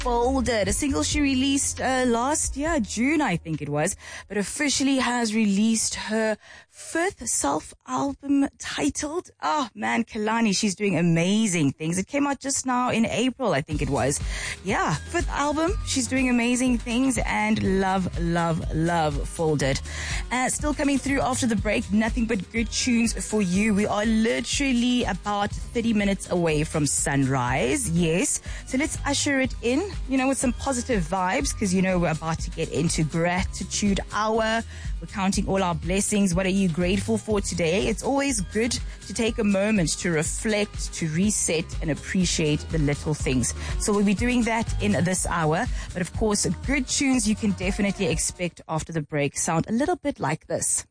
Folded, a single she released last year, June I think it was, but officially has released her fifth self-album titled, Kalani, she's doing amazing things. It came out just now in April, I think it was. Yeah, fifth album, she's doing amazing things, and love Folded. Still coming through after the break, nothing but good tunes for you. We are literally about 30 minutes away from sunrise, yes. So let's usher it in, with some positive vibes, because we're about to get into gratitude hour. We're counting all our blessings. What are you grateful for today? It's always good to take a moment to reflect, to reset, and appreciate the little things. So we'll be doing that in this hour. But of course, good tunes you can definitely expect after the break sound a little bit like this.